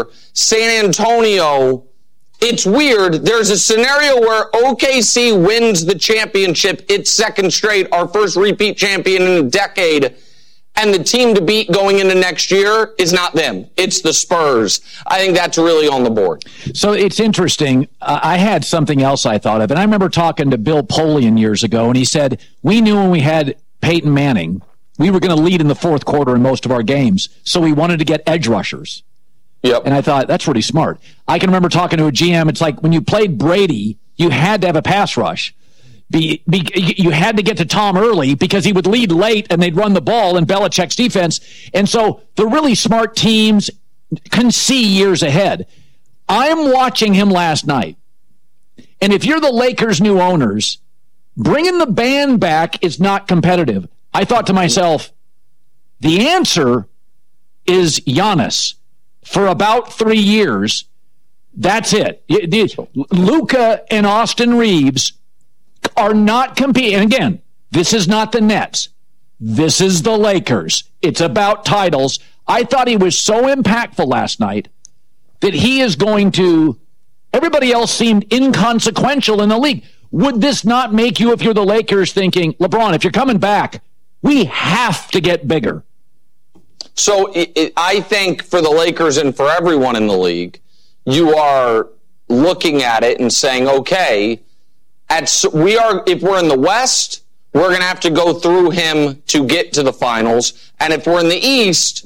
San Antonio, it's weird. There's a scenario where OKC wins the championship. It's second straight, our first repeat champion in a decade. And the team to beat going into next year is not them. It's the Spurs. I think that's really on the board. So it's interesting. I had something else I thought of. And I remember talking to Bill Polian years ago, and he said, we knew when we had Peyton Manning, we were going to lead in the fourth quarter in most of our games. So we wanted to get edge rushers. Yep. And I thought, that's really smart. I can remember talking to a GM. It's like when you played Brady, you had to have a pass rush. You had to get to Tom early because he would lead late and they'd run the ball in Belichick's defense. And so the really smart teams can see years ahead. I'm watching him last night. And if you're the Lakers' new owners, bringing the band back is not competitive. I thought to myself, the answer is Giannis. For about 3 years, that's it. Luka and Austin Reeves are not competing. And again, this is not the Nets. This is the Lakers. It's about titles. I thought he was so impactful last night that he is going to, everybody else seemed inconsequential in the league. Would this not make you, if you're the Lakers, thinking, LeBron, if you're coming back, we have to get bigger? So I think for the Lakers and for everyone in the league, you are looking at it and saying, okay, if we're in the West, we're going to have to go through him to get to the finals. And if we're in the East,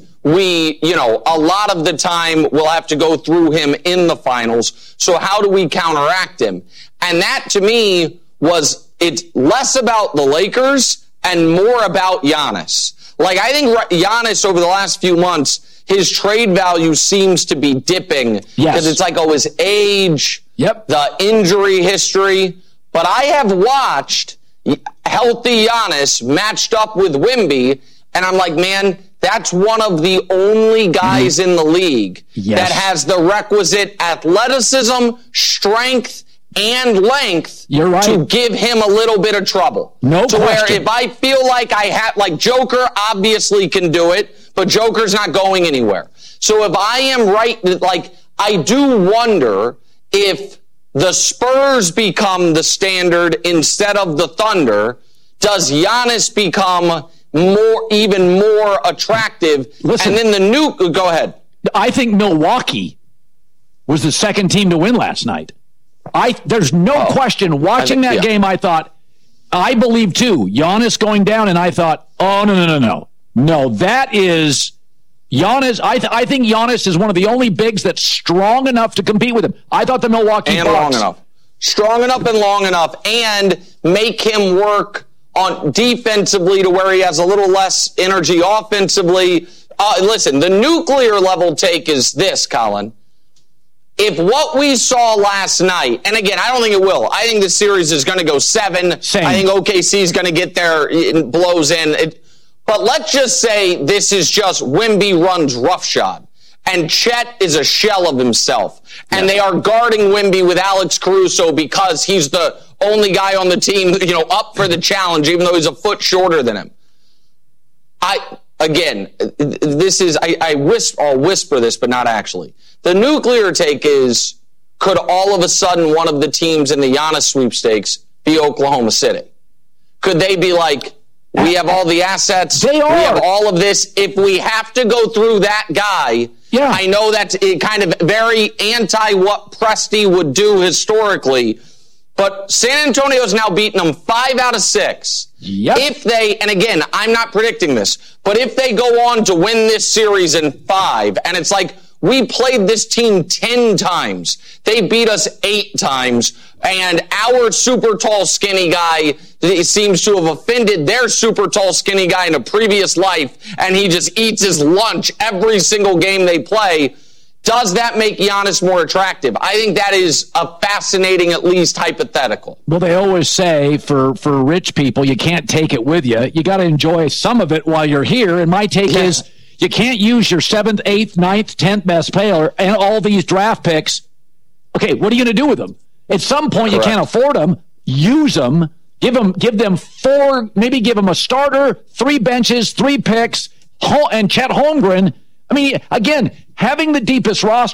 a lot of the time we'll have to go through him in the finals. So how do we counteract him? And that to me it's less about the Lakers and more about Giannis. Like, I think Giannis over the last few months, his trade value seems to be dipping. Yes. Because it's like, his age, the injury history. But I have watched healthy Giannis matched up with Wemby, and I'm like, man, that's one of the only guys in the league that has the requisite athleticism, strength, and length to give him a little bit of trouble. No question. Where if I feel like Joker obviously can do it, but Joker's not going anywhere. So if I am right, I do wonder if the Spurs become the standard instead of the Thunder, does Giannis become even more attractive? Listen, and then go ahead. I think Milwaukee was the second team to win last night. There's no question. Watching that game, I thought, I believe too, Giannis going down, and I thought, oh, no. No, that is Giannis. I think Giannis is one of the only bigs that's strong enough to compete with him. I thought the Milwaukee Bucks. Long enough. Strong enough and long enough, and make him work on defensively to where he has a little less energy offensively. Listen, the nuclear level take is this, Colin. If what we saw last night, and again, I don't think it will. I think the series is going to go 7. Same. I think OKC is going to get there, it blows in. But let's just say this is just Wemby runs roughshod, and Chet is a shell of himself. And they are guarding Wemby with Alex Caruso because he's the only guy on the team, up for the challenge, even though he's a foot shorter than him. I'll whisper this, but not actually. The nuclear take is, could all of a sudden one of the teams in the Giannis sweepstakes be Oklahoma City? Could they be like, we have all the assets, we have all of this, if we have to go through that guy, I know that's kind of very anti what Presti would do historically, but San Antonio's now beaten them 5 out of 6. Yep. If they, and again, I'm not predicting this, but if they go on to win this series in 5, and it's like, we played this team 10 times. They beat us 8 times. And our super tall, skinny guy seems to have offended their super tall, skinny guy in a previous life. And he just eats his lunch every single game they play. Does that make Giannis more attractive? I think that is a fascinating, at least hypothetical. Well, they always say for rich people, you can't take it with you. You got to enjoy some of it while you're here. And my take is, you can't use your 7th, 8th, 9th, 10th best player and all these draft picks. Okay, what are you going to do with them? At some point, you can't afford them. Use them. Give them 4, maybe give them a starter, 3 benches, 3 picks, and Chet Holmgren. I mean, again, having the deepest roster